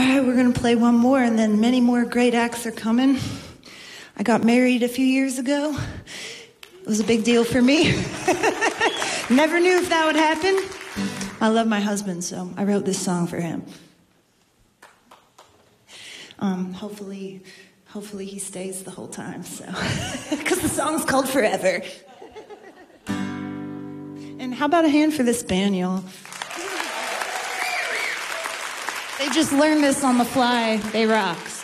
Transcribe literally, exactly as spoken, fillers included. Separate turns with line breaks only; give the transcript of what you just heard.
right, we're going to play one more, and then many more great acts are coming. I got married a few years ago. It was a big deal for me. Never knew if that would happen. I love my husband, so I wrote this song for him. Um, hopefully, hopefully he stays the whole time, so. Because the song's called Forever. And how about a hand for this band, y'all? They just learned this on the fly. They rock.